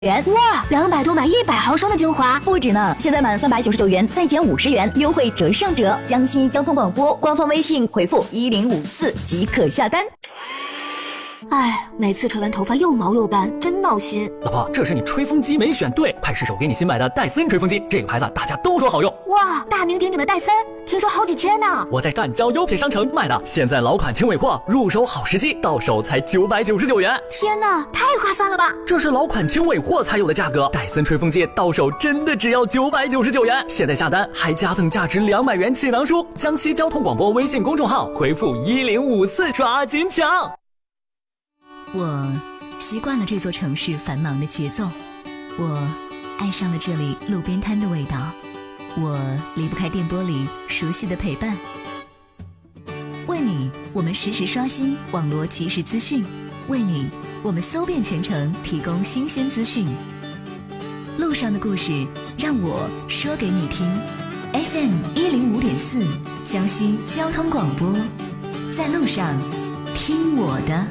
元。 哇，200多买100毫升的精华， 不止呢！现在满399元再减50元，优惠折上折。江西交通广播官方微信回复1054即可下单。 哎，每次吹完头发又毛又斑，真闹心。 老婆，这是你吹风机没选对，快试试我给你新买的戴森吹风机，这个牌子大家都说好用。 哇，大名鼎鼎的戴森，听说好几千呢。 我在赣交优品商城买的，现在老款轻尾货，入手好时机，到手才999元。 天哪，太划算了吧！ 这是老款轻尾货才有的价格，戴森吹风机到手真的只要999元。现在下单还加赠价值200元气囊书。江西交通广播微信公众号回复1054抓紧抢。 我习惯了这座城市繁忙的节奏，我爱上了这里路边摊的味道，我离不开电波里熟悉的陪伴。为你，我们实时刷新网络即时资讯；为你，我们搜遍全城，提供新鲜资讯。路上的故事，让我说给你听。FM 105.4，江西交通广播，在路上听我的。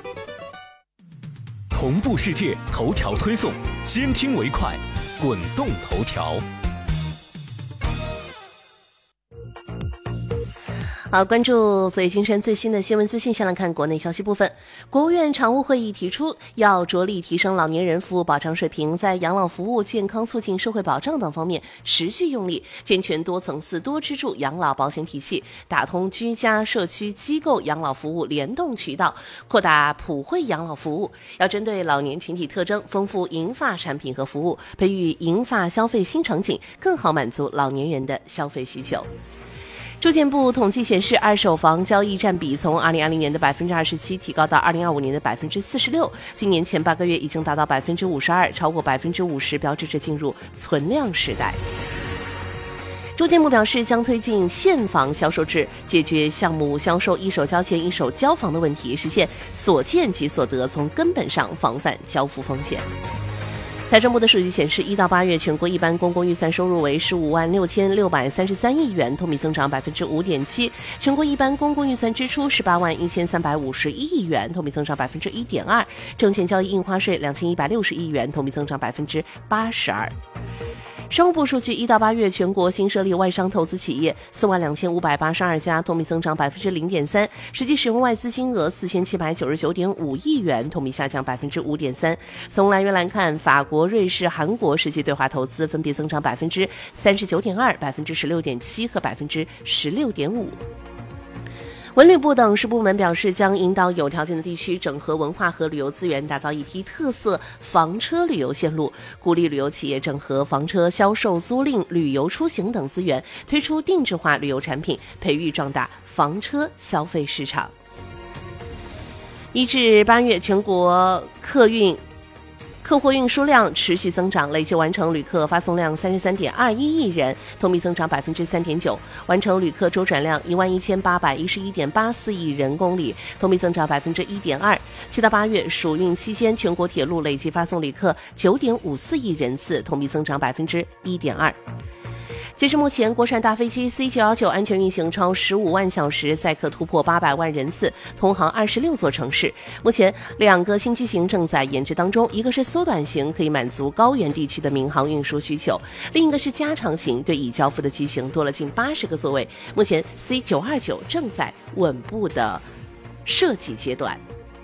同步世界头条推送，先听为快，滚动头条。 好，关注昨夜今晨最新的新闻资讯，先来看国内消息部分。国务院常务会议提出，要着力提升老年人服务保障水平，在养老服务、健康促进、社会保障等方面持续用力，健全多层次多支柱养老保险体系，打通居家、社区、机构养老服务联动渠道，扩大普惠养老服务。要针对老年群体特征，丰富银发产品和服务，培育银发消费新场景，更好满足老年人的消费需求。住建部统计显示，二手房交易占比从2020年的27%提高到2025年的46%，今年前8个月已经达到52%，超过50%，标志着进入存量时代。住建部表示，将推进现房销售制，解决项目销售一手交钱一手交房的问题，实现所见即所得，从根本上防范交付风险。财政部的数据显示，1到8月全国一般公共预算收入为156633亿元，同比增长5.7%；全国一般公共预算支出181351亿元，同比增长1.2%；证券交易印花税2160亿元，同比增长82%。商务部数据，1到8月全国新设立外商投资企业42582家，同比增长0.3%，实际使用外资金额4799.5亿元，同比下降5.3%。从来源来看，法国、瑞士、韩国实际对华投资分别增长39.2%、16.7%和16.5%。文旅部等10部门表示，将引导有条件的地区整合文化和旅游资源，打造一批特色房车旅游线路，鼓励旅游企业整合房车销售、租赁、旅游出行等资源，推出定制化旅游产品，培育壮大房车消费市场。1至8月，全国客货运输量持续增长，累计完成旅客发送量33.21亿人，同比增长3.9%，完成旅客周转量11811.84亿人公里，同比增长1.2%。7到8月，暑运期间，全国铁路累计发送旅客9.54亿人次，同比增长1.2%。截至目前，国产大飞机 C919 安全运行超15万小时，载客突破800万人次，通航26座城市。目前2个新机型正在研制当中，一个是缩短型，可以满足高原地区的民航运输需求；另一个是加长型，对已交付的机型多了近80个座位。目前 C929 正在稳步的设计阶段。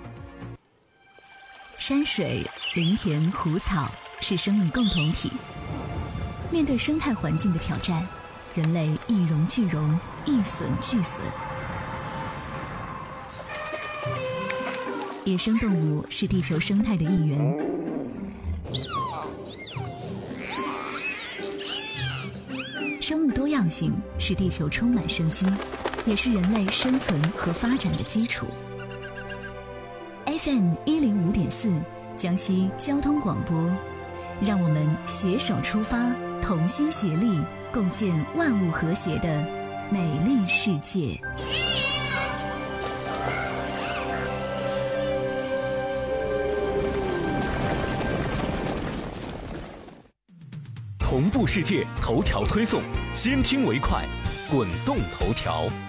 山水、林田、湖草是生命共同体。面对生态环境的挑战，人类一荣俱荣，一损俱损。野生动物是地球生态的一员，生物多样性是地球充满生机，也是人类生存和发展的基础。FM 105.4，江西交通广播，让我们携手出发，同心协力，构建万物和谐的美丽世界。 同步世界头条推送，先听为快，滚动头条。